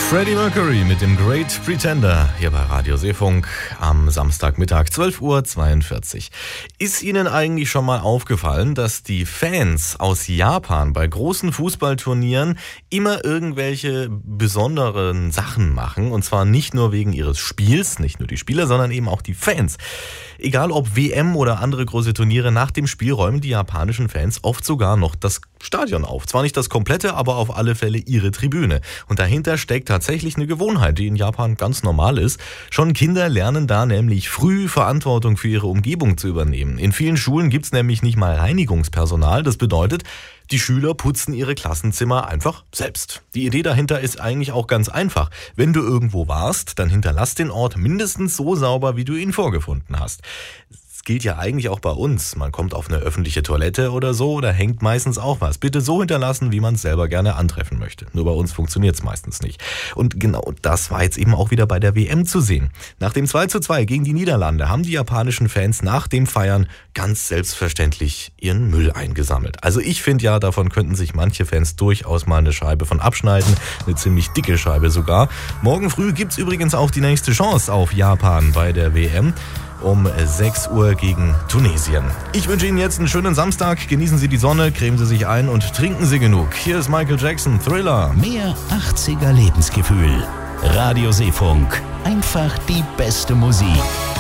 Freddie Mercury mit dem Great Pretender hier bei Radio Seefunk am Samstagmittag 12:42 Uhr. Ist Ihnen eigentlich schon mal aufgefallen, dass die Fans aus Japan bei großen Fußballturnieren immer irgendwelche besonderen Sachen machen? Und zwar nicht nur wegen ihres Spiels, nicht nur die Spieler, sondern eben auch die Fans. Egal ob WM oder andere große Turniere, nach dem Spiel räumen die japanischen Fans oft sogar noch das Stadion auf. Zwar nicht das komplette, aber auf alle Fälle ihre Tribüne. Und dahinter steckt tatsächlich eine Gewohnheit, die in Japan ganz normal ist. Schon Kinder lernen da nämlich früh Verantwortung für ihre Umgebung zu übernehmen. In vielen Schulen gibt's nämlich nicht mal Reinigungspersonal. Das bedeutet, die Schüler putzen ihre Klassenzimmer einfach selbst. Die Idee dahinter ist eigentlich auch ganz einfach. Wenn du irgendwo warst, dann hinterlass den Ort mindestens so sauber, wie du ihn vorgefunden hast. Das gilt ja eigentlich auch bei uns. Man kommt auf eine öffentliche Toilette oder so, da hängt meistens auch was. Bitte so hinterlassen, wie man es selber gerne antreffen möchte. Nur bei uns funktioniert es meistens nicht. Und genau das war jetzt eben auch wieder bei der WM zu sehen. Nach dem 2:2 gegen die Niederlande haben die japanischen Fans nach dem Feiern ganz selbstverständlich ihren Müll eingesammelt. Also ich finde ja, davon könnten sich manche Fans durchaus mal eine Scheibe von abschneiden. Eine ziemlich dicke Scheibe sogar. Morgen früh gibt's übrigens auch die nächste Chance auf Japan bei der WM. Um 6 Uhr gegen Tunesien. Ich wünsche Ihnen jetzt einen schönen Samstag. Genießen Sie die Sonne, cremen Sie sich ein und trinken Sie genug. Hier ist Michael Jackson, Thriller. Mehr 80er Lebensgefühl. Radio Seefunk. Einfach die beste Musik.